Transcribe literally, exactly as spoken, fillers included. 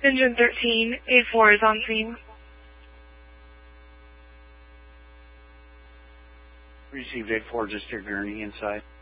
Engine thirteen, eight four is on scene. Received eight four, just your gurney inside.